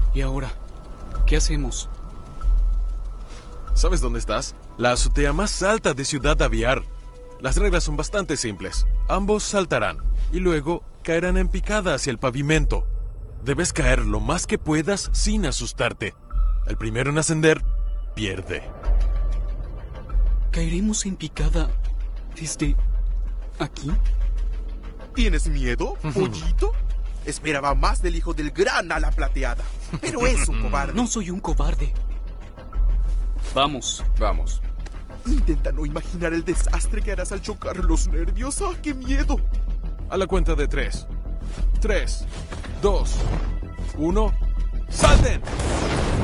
¿Y ahora? ¿Qué hacemos? ¿Sabes dónde estás? La azotea más alta de Ciudad Aviar. Las reglas son bastante simples. Ambos saltarán y luego caerán en picada hacia el pavimento. Debes caer lo más que puedas sin asustarte. El primero en ascender, pierde. ¿Caeremos en picada desde aquí? ¿Tienes miedo, pollito? Esperaba más del hijo del gran ala plateada, pero es un cobarde. No soy un cobarde. Vamos. Vamos. Intenta no imaginar el desastre que harás al chocar los nervios. ¡Ah, qué miedo! A la cuenta de 3. 3, 2, 1. ¡Salten!